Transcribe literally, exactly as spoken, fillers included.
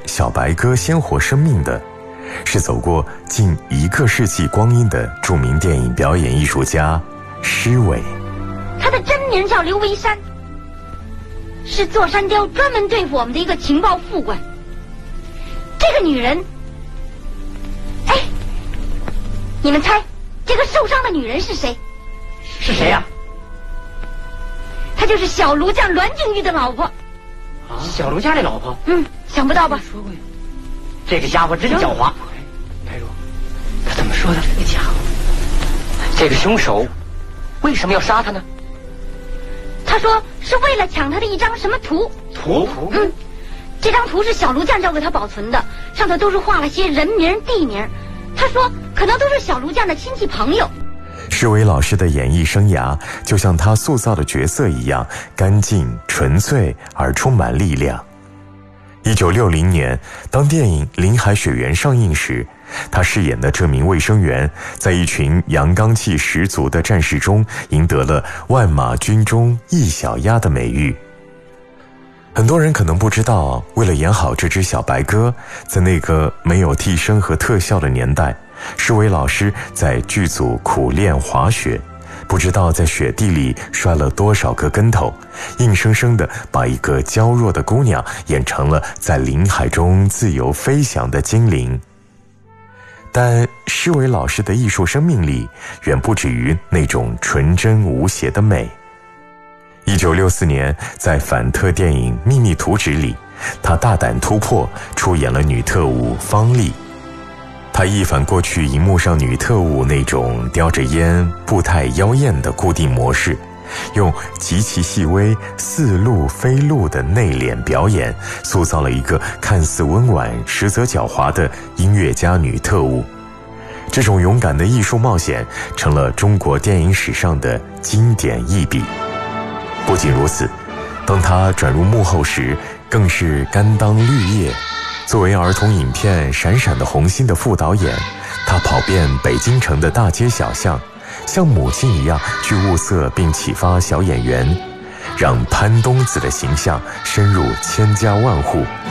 小白鸽鲜活生命的，是走过近一个世纪光阴的著名电影表演艺术家施伟。 他的真名叫刘维山，是座山雕专门对付我们的一个情报副官。这个女人，哎，你们猜这个受伤的女人是谁？ 是谁呀、啊？ 她就是小卢将栾敬玉的老婆。 啊，小卢家的老婆？ 嗯，想不到吧？ 说过呀。这个家伙真狡猾。台主，他怎么说的？这个家伙，这个凶手为什么要杀他呢？ 他说是为了抢他的一张什么图。 图？ 嗯，这张图是小卢将交给他保存的，上头都是画了些人名地名。他说可能都是小卢将的亲戚朋友。 施伟老师的演艺生涯就像他塑造的角色一样干净纯粹而充满力量。一九六零年，当电影《林海雪原》上映时，他饰演的这名卫生员在一群阳刚气十足的战士中赢得了万马军中一小鸭的美誉。很多人可能不知道，为了演好这只小白鸽，在那个没有替身和特效的年代，施伟老师在剧组苦练滑雪，不知道在雪地里摔了多少个跟头，硬生生地把一个娇弱的姑娘演成了在林海中自由飞翔的精灵。但施伟老师的艺术生命力远不止于那种纯真无邪的美。一九六四年，在反特电影《秘密图纸》里，他大胆突破，出演了女特务方丽。他一反过去荧幕上女特务那种叼着烟、步态妖艳的固定模式，用极其细微、似露非露的内敛表演，塑造了一个看似温婉、实则狡猾的音乐家女特务。这种勇敢的艺术冒险，成了中国电影史上的经典一笔。不仅如此，当他转入幕后时，更是甘当绿叶。作为儿童影片《闪闪的红星》的副导演，他跑遍北京城的大街小巷，像母亲一样去物色并启发小演员，让潘冬子的形象深入千家万户，